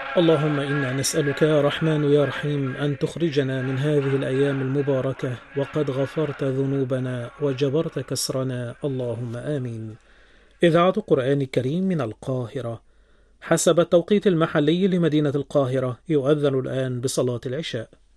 اللهم إنا نسألك يا رحمن يا رحيم أن تخرجنا من هذه الأيام المباركة وقد غفرت ذنوبنا وجبرت كسرنا، اللهم آمين. إذاعة قرآن كريم من القاهرة. حسب التوقيت المحلي لمدينة القاهرة يؤذن الآن بصلاة العشاء.